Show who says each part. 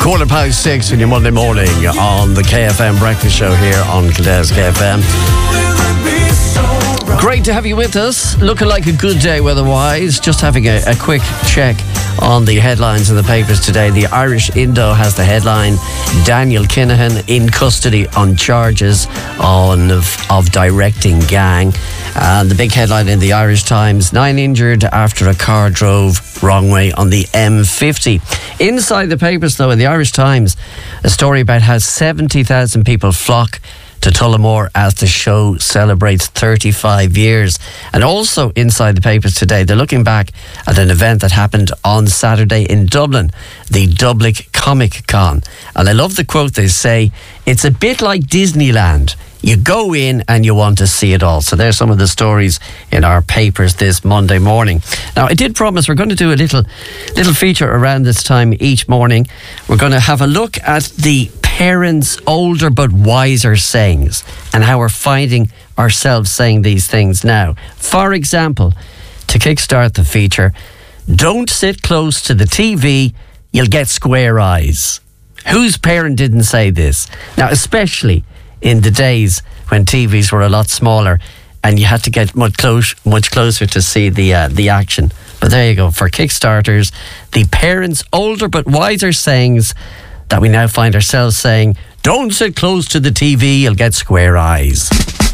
Speaker 1: 6:15 on your Monday morning on the KFM Breakfast Show here on Kildare's KFM. Great to have you with us. Looking like a good day weather-wise. Just having a quick check on the headlines in the papers today. The Irish Indo has the headline, Daniel Kinahan in custody on charges of directing gang. And the big headline in the Irish Times, 9 injured after a car drove wrong way on the M50. Inside the papers, though, in the Irish Times, a story about how 70,000 people flock to Tullamore as the show celebrates 35 years. And also inside the papers today, they're looking back at an event that happened on Saturday in Dublin, the Dublin Comic Con. And I love the quote. They say, it's a bit like Disneyland. You go in and you want to see it all. So there's some of the stories in our papers this Monday morning. Now, I did promise we're going to do a little feature around this time each morning. We're going to have a look at the parents' older but wiser sayings and how we're finding ourselves saying these things now. For example, to kickstart the feature, don't sit close to the TV, you'll get square eyes. Whose parent didn't say this? Now, especially in the days when TVs were a lot smaller and you had to get much closer to see the action. But there you go. For kickstarters, the parents' older but wiser sayings that we now find ourselves saying, don't sit close to the TV, you'll get square eyes.